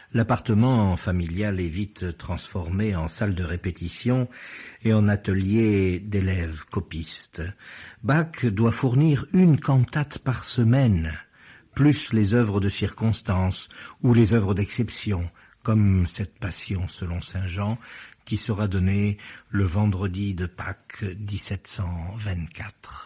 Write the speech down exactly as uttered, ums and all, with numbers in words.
L'appartement familial est vite transformé en salle de répétition et en atelier d'élèves copistes. Bach doit fournir une cantate par semaine, plus les œuvres de circonstance ou les œuvres d'exception, comme cette Passion selon saint Jean, qui sera donnée le vendredi de Pâques dix-sept cent vingt-quatre.